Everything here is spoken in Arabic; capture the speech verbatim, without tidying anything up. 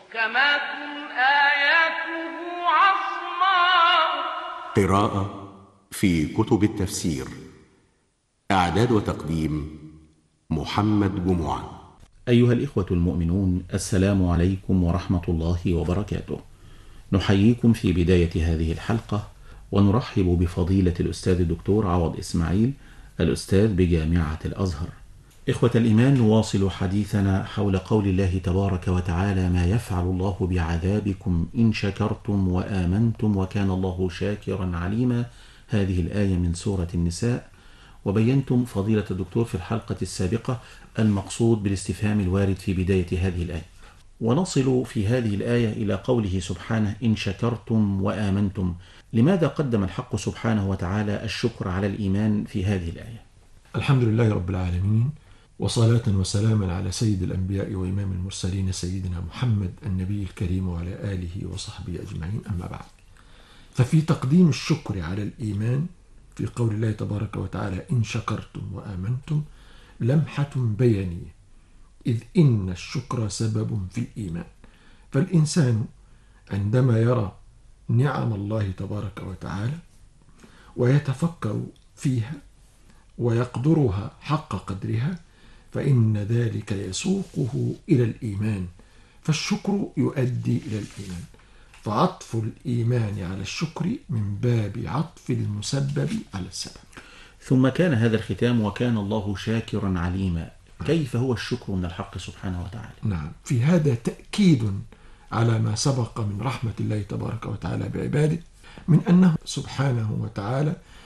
محكمات آياته عصماء. قراءة في كتب التفسير. إعداد وتقديم محمد جمعة. أيها الإخوة المؤمنون، السلام عليكم ورحمة الله وبركاته. نحييكم في بداية هذه الحلقة ونرحب بفضيلة الأستاذ الدكتور عوض إسماعيل، الأستاذ بجامعة الأزهر. إخوة الإيمان، نواصل حديثنا حول قول الله تبارك وتعالى: ما يفعل الله بعذابكم إن شكرتم وآمنتم وكان الله شاكرا عليما. هذه الآية من سورة النساء. وبينتم فضيلة الدكتور في الحلقة السابقة المقصود بالاستفهام الوارد في بداية هذه الآية، ونصل في هذه الآية إلى قوله سبحانه: إن شكرتم وآمنتم. لماذا قدم الحق سبحانه وتعالى الشكر على الإيمان في هذه الآية؟ الحمد لله رب العالمين، وصلاة وسلاما على سيد الأنبياء وإمام المرسلين سيدنا محمد النبي الكريم وعلى آله وصحبه أجمعين، أما بعد. ففي تقديم الشكر على الإيمان في قول الله تبارك وتعالى: إن شكرتم وآمنتم لمحة بيانية، إذ إن الشكر سبب في الإيمان. فالإنسان عندما يرى نعم الله تبارك وتعالى ويتفكر فيها ويقدرها حق قدرها فإن ذلك يسوقه إلى الإيمان، فالشكر يؤدي إلى الإيمان. فعطف الإيمان على الشكر من باب عطف المسبب على السبب. ثم كان هذا الختام: وكان الله شاكرا عليما. كيف هو الشكر من الحق سبحانه وتعالى؟ نعم، في هذا تأكيد على ما سبق من رحمة الله تبارك وتعالى بعباده، من أنه سبحانه وتعالى